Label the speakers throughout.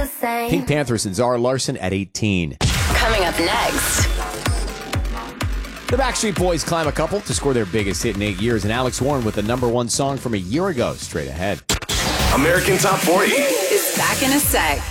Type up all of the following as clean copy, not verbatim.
Speaker 1: the same.
Speaker 2: Pink Panthers and Zara Larsson at 18.
Speaker 3: Coming up next.
Speaker 2: The Backstreet Boys climb a couple to score their biggest hit in 8 years, and Alex Warren with the #1 song from a year ago. Straight ahead.
Speaker 4: American Top 40
Speaker 3: is back in a sec.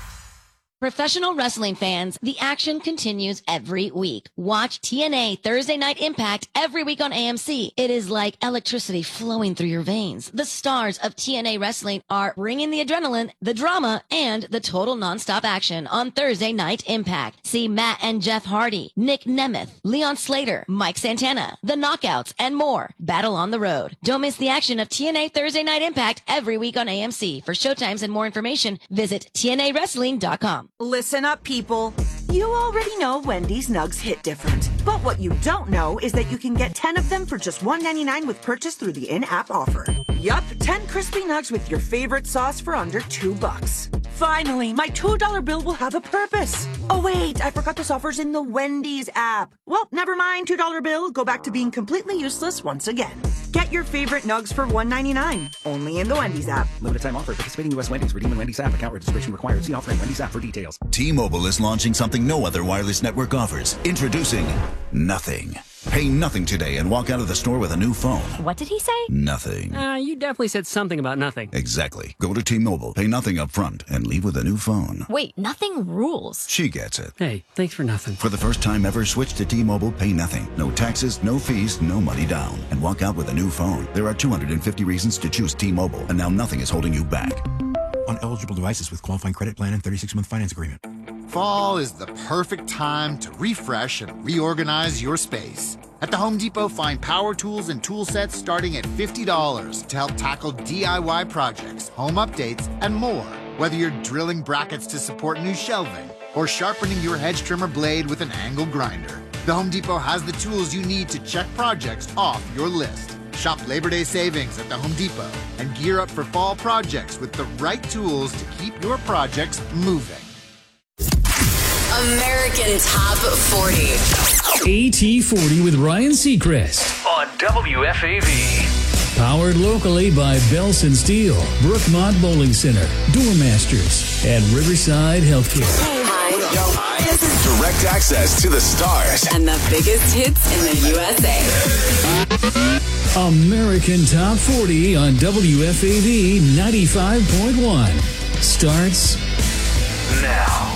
Speaker 5: Professional wrestling fans, the action continues every week. Watch TNA Thursday Night Impact every week on AMC. It is like electricity flowing through your veins. The stars of TNA Wrestling are bringing the adrenaline, the drama, and the total nonstop action on Thursday Night Impact. See Matt and Jeff Hardy, Nick Nemeth, Leon Slater, Mike Santana, The Knockouts, and more. Battle on the road. Don't miss the action of TNA Thursday Night Impact every week on AMC. For showtimes and more information, visit TNAWrestling.com.
Speaker 6: Listen up, people. You already know Wendy's Nugs hit different. But what you don't know is that you can get 10 of them for just $1.99 with purchase through the in-app offer. Yup, 10 crispy nugs with your favorite sauce for under $2. Finally, my $2 bill will have a purpose. Oh wait, I forgot this offer's in the Wendy's app. Well, never mind, $2 bill, go back to being completely useless once again. Get your favorite nugs for $1.99, only in the Wendy's app.
Speaker 7: Limited time offer. Participating U.S. Wendy's. Redeem in Wendy's app. Account registration required. See offer in Wendy's app for details.
Speaker 8: T-Mobile is launching something no other wireless network offers. Introducing Nothing. Pay nothing today and walk out of the store with a new phone.
Speaker 9: What did he say?
Speaker 8: Nothing.
Speaker 10: You definitely said something about nothing.
Speaker 8: Exactly. Go to T-Mobile, pay nothing up front, and leave with a new phone.
Speaker 9: Wait, nothing rules.
Speaker 8: She gets it.
Speaker 10: Hey, thanks for nothing.
Speaker 8: For the first time ever, switch to T-Mobile, pay nothing. No taxes, no fees, no money down. And walk out with a new phone. There are 250 reasons to choose T-Mobile, and now nothing is holding you back.
Speaker 11: On eligible devices with qualifying credit plan and 36-month finance agreement.
Speaker 12: Fall is the perfect time to refresh and reorganize your space. At the Home Depot, find power tools and tool sets starting at $50 to help tackle DIY projects, home updates, and more. Whether you're drilling brackets to support new shelving or sharpening your hedge trimmer blade with an angle grinder, the Home Depot has the tools you need to check projects off your list. Shop Labor Day savings at the Home Depot and gear up for fall projects with the right tools to keep your projects moving.
Speaker 3: American Top 40.
Speaker 13: AT40 with Ryan Seacrest
Speaker 4: on WFAV.
Speaker 13: Powered locally by Belson Steel, Brookmont Bowling Center, Doormasters, and Riverside Healthcare.
Speaker 3: Hi. This is
Speaker 4: direct access to the stars
Speaker 3: and the biggest hits in the USA.
Speaker 13: American Top 40 on WFAV 95.1 starts
Speaker 4: now.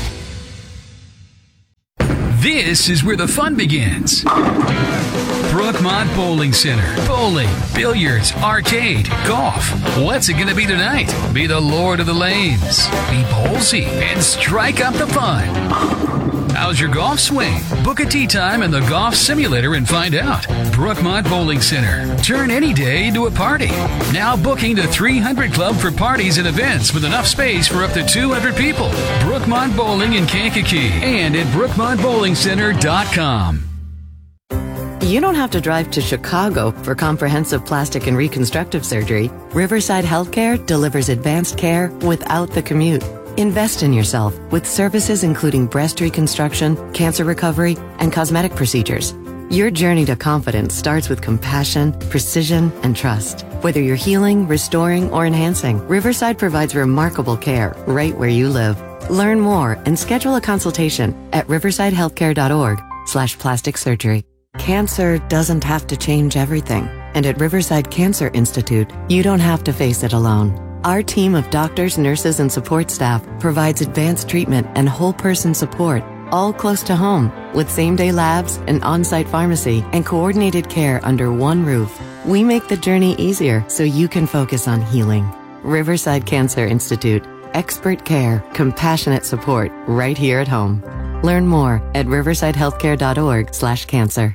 Speaker 13: This is where the fun begins. Brookmont Bowling Center. Bowling, billiards, arcade, golf. What's it going to be tonight? Be the lord of the lanes. Be ballsy and strike up the fun. How's your golf swing? Book a tee time in the golf simulator and find out. Brookmont Bowling Center. Turn any day into a party. Now booking the 300 Club for parties and events with enough space for up to 200 people. Brookmont Bowling in Kankakee and at BrookmontBowlingCenter.com.
Speaker 14: You don't have to drive to Chicago for comprehensive plastic and reconstructive surgery. Riverside Healthcare delivers advanced care without the commute. Invest in yourself with services including breast reconstruction, cancer recovery, and cosmetic procedures. Your journey to confidence starts with compassion, precision, and trust. Whether you're healing, restoring, or enhancing, Riverside provides remarkable care right where you live. Learn more and schedule a consultation at riversidehealthcare.org/plastic surgery. Cancer doesn't have to change everything. And at Riverside Cancer Institute, you don't have to face it alone. Our team of doctors, nurses, and support staff provides advanced treatment and whole person support, all close to home, with same-day labs, an on-site pharmacy, and coordinated care under one roof. We make the journey easier so you can focus on healing. Riverside Cancer Institute. Expert care, compassionate support, right here at home. Learn more at riversidehealthcare.org/cancer.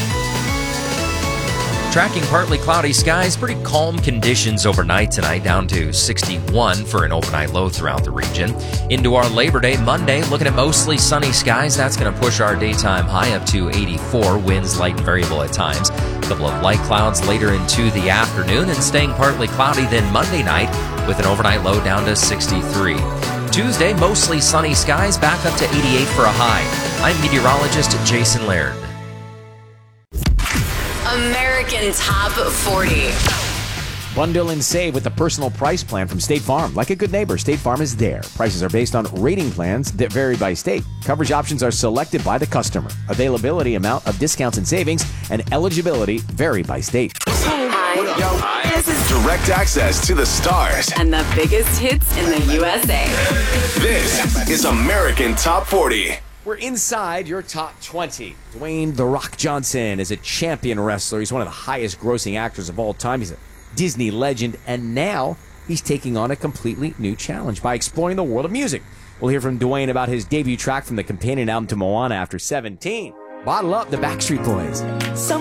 Speaker 15: Tracking partly cloudy skies, pretty calm conditions overnight tonight, down to 61 for an overnight low throughout the region. Into our Labor Day Monday, looking at mostly sunny skies. That's going to push our daytime high up to 84. Winds light and variable at times. A couple of light clouds later into the afternoon, and staying partly cloudy then Monday night with an overnight low down to 63. Tuesday, mostly sunny skies, back up to 88 for a high. I'm meteorologist Jason Laird.
Speaker 3: American Top 40.
Speaker 2: Bundle and save with the personal price plan from State Farm. Like a good neighbor, State Farm is there. Prices are based on rating plans that vary by state. Coverage options are selected by the customer. Availability, amount of discounts and savings, and eligibility vary by state.
Speaker 3: Hi. This is
Speaker 4: Direct access to the stars.
Speaker 3: and the biggest hits in the USA.
Speaker 4: This is American Top 40.
Speaker 2: We're inside your top 20. Dwayne "The Rock" Johnson is a champion wrestler. He's one of the highest grossing actors of all time. He's a Disney legend, and now he's taking on a completely new challenge by exploring the world of music. We'll hear from Dwayne about his debut track from the companion album to Moana after 17. Bottle up, the Backstreet Boys.